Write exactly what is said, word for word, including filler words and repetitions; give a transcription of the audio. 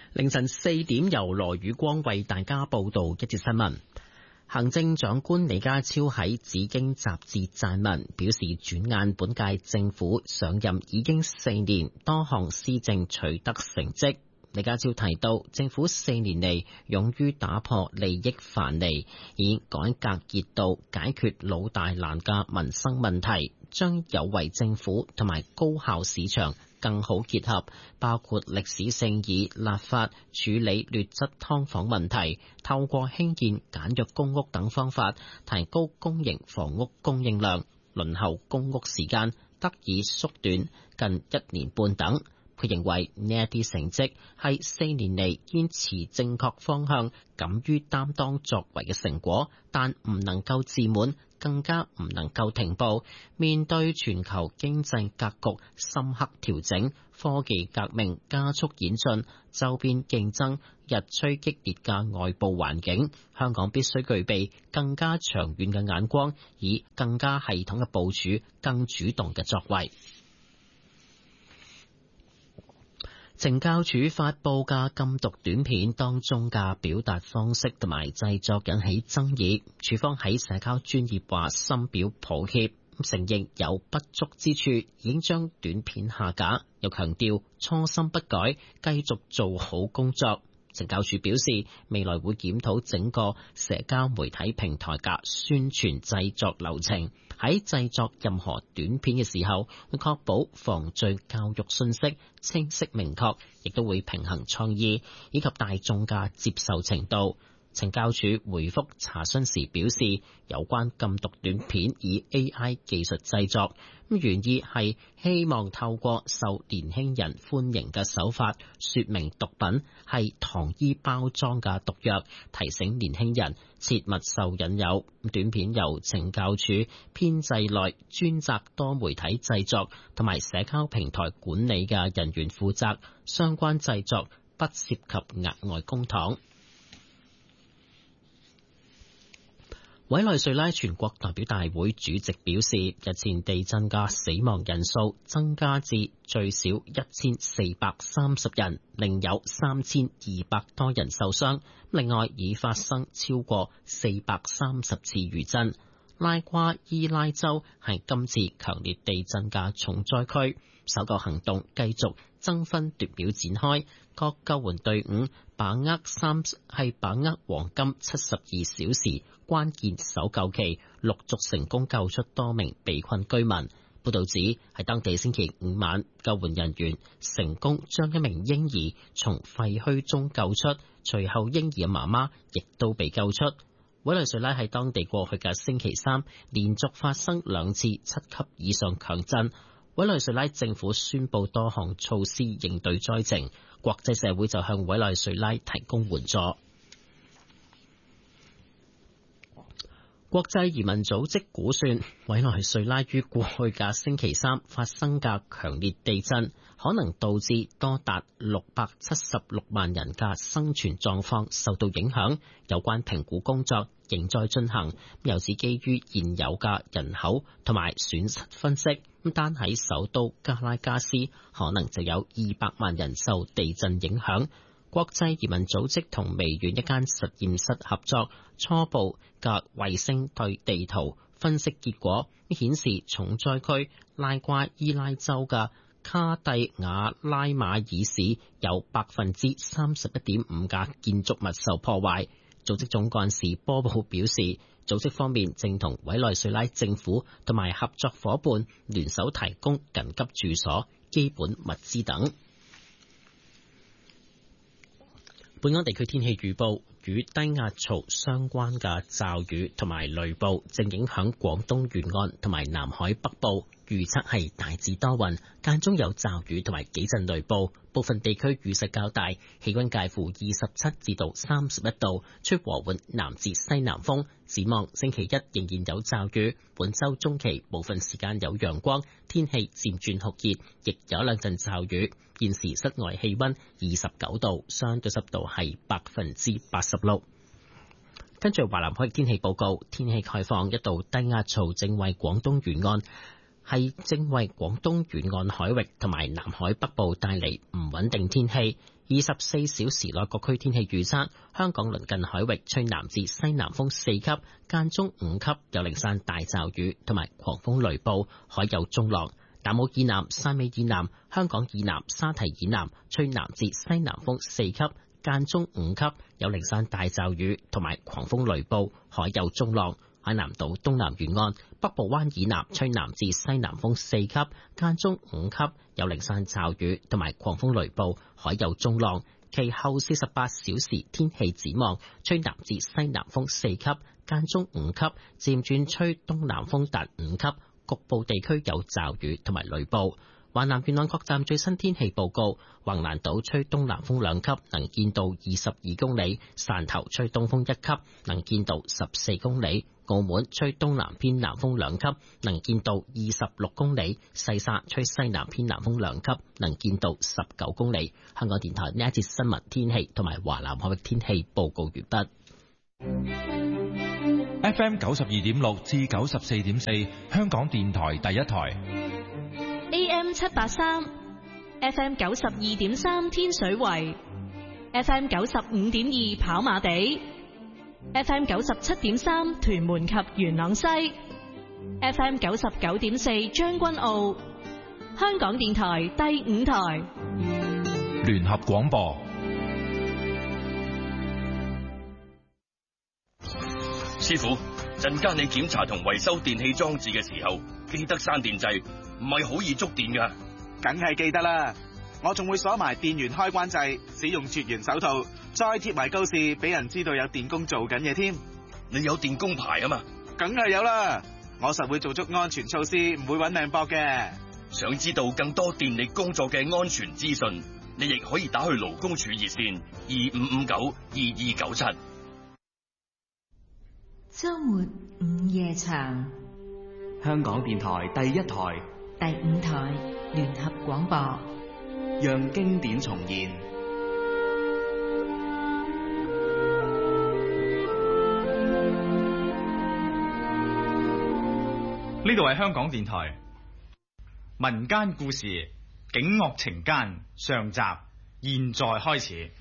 凌晨四點由羅宇光為大家報道一節新聞。行政長官李家超喺紫荊雜誌撰文，表示轉眼本屆政府上任已經四年，多項施政取得成績。李家超提到，政府四年嚟勇於打破利益藩籬，以改革熱度解決老大難嘅民生問題，將有為政府同埋高效市場更好結合，包括歷史性以立法處理劣質劏房問題，透過興建簡約公屋等方法，提高公營房屋供應量，輪候公屋時間得以縮短近一年半等。佢認為呢一啲成績係四年嚟堅持正確方向、敢於擔當作為嘅成果，但唔能夠自滿，更加唔能夠停步。面對全球經濟格局深刻調整、科技革命加速演進、周邊競爭日趨激烈嘅外部環境，香港必須具備更加長遠嘅眼光，以更加系統嘅部署、更主動嘅作為。懲教署發佈嘅禁毒短片當中嘅表達方式同埋製作引起爭議，署方喺社交專頁話深表抱歉，承認有不足之處，已經將短片下架，又強調初心不改，繼續做好工作。懲教署表示，未來會檢討整個社交媒體平台嘅宣傳製作流程，喺製作任何短片嘅時候，會確保防罪教育信息清晰明確，亦都會平衡創意以及大眾嘅接受程度。懲教署回覆查詢時表示，有關禁毒短片以 A I 技術製作，咁原意係希望透過受年輕人歡迎嘅手法，說明毒品係糖衣包裝嘅毒藥，提醒年輕人切勿受引誘。短片由懲教署編製內專責多媒體製作同埋社交平台管理嘅人員負責，相關製作不涉及額外公帑。委內瑞拉全國代表大會主席表示，日前地震嘅死亡人數增加至最少一千四百三十人，另有三千二百多人受傷。另外，已發生超過四百三十次餘震。拉瓜伊拉州係今次強烈地震嘅重災區，搜救行動繼續爭分奪秒展開，各救援隊伍把握三係把握黃金七十二小時關鍵搜救期，陸續成功救出多名被困居民。報道指喺當地星期五晚，救援人員成功將一名嬰兒從廢墟中救出，隨後嬰兒嘅媽媽亦都被救出。委內瑞拉喺當地過去嘅星期三連續發生兩次七級以上強震，委內瑞拉政府宣布多項措施應對災情，國際社會就向委內瑞拉提供援助。國際移民組織估算，委內瑞拉於過去嘅星期三發生嘅強烈地震，可能導致多達六百七十六萬人嘅生存狀況受到影響。有關評估工作仍在進行，又指基於現有嘅人口同埋損失分析，單喺首都加拉加斯可能就有二百萬人受地震影響。國際移民組織同微軟一間實驗室合作，初步嘅衛星對地圖分析結果顯示，重災區拉瓜伊拉州嘅卡蒂亞拉馬爾市有百分之三十一點五嘅建築物受破壞。組織總幹事波布表示，組織方面正同委內瑞拉政府同埋合作夥伴聯手提供緊急住所、基本物資等。本港地區天氣預報，與低壓槽相關嘅驟雨同埋雷暴正影響廣東沿岸同埋南海北部，預測係大致多雲，間中有驟雨同埋幾陣雷暴，部分地區雨勢較大，氣溫介乎二十七至到三十一度，吹和緩南至西南風。展望星期一仍然有驟雨，本周中期部分時間有陽光，天氣漸轉酷熱，亦有兩陣驟雨。現時室外氣溫二十九度，相對濕度係百分之八十六。跟住華南海天氣報告，天氣概況，一道低壓槽正為廣東沿岸係正為廣東沿岸海域同埋南海北部帶嚟唔穩定天氣。 二十四小時內各區天氣預測：香港鄰近海域吹南至西南風四級，間中五級，有零散大驟雨同埋狂風雷暴，海有中浪。南澳以南、汕尾以南、香港以南、沙堤以南吹南至西南風四級，間中五級，有零散大驟雨同埋狂風雷暴，海有中浪。海南島東南沿岸、北部灣以南吹南至西南風四級，間中五級，有零散驟雨同埋狂風雷暴，海有中浪。其後四十八小時天氣展望，吹南至西南風四級，間中五級，漸轉吹東南風達五級，局部地區有驟雨同埋雷暴。華南沿岸各站最新天氣報告：橫瀾島吹東南風兩級，能見度二十二公里；汕頭吹東風一級，能見度十四公里；澳門吹東南偏南風兩級，能見度二十六公里；西沙吹西南偏南風兩級，能見度十九公里。香港電台呢一節新聞天氣同埋華南海域天氣報告完畢。 F M 九十二點六至九十四點四，香港電台第一台。 A M 七八三 ，F M 九十二點三天水圍 ，F M 九十五點二跑馬地 ，F M 九十七點三屯門及元朗西 ，F M 九十九點四將軍澳，香港電台第五台聯合廣播。 師傅，陣間你檢查同維修電器裝置嘅時候，記得閂電掣。唔係好易觸電㗎， 梗係記得啦。我仲會鎖埋電源開關掣，使用絕緣手套，再貼埋告示，俾人知道有電工做緊嘢添。 你有電工牌啊嘛？ 梗係有啦。我實會做足安全措施，唔會搵命搏嘅。 想知道更多電力工作嘅安全資訊，你亦可以打去勞工處熱線二五五九二二九七。 周末午夜場， 香港電台第一台。 第五台聯合廣播， 讓經典重現。 呢度係香港電台民間故事警惡懲奸上集，現在開始。